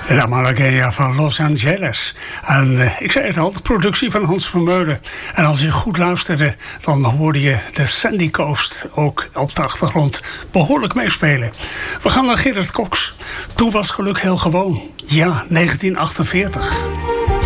La Malagueña van Los Angeles. En ik zei het al, de productie van Hans Vermeulen. En als je goed luisterde, dan hoorde je de Sandy Coast ook op de achtergrond behoorlijk meespelen. We gaan naar Gerrit Cox. Toen was geluk heel gewoon. Ja, 1948.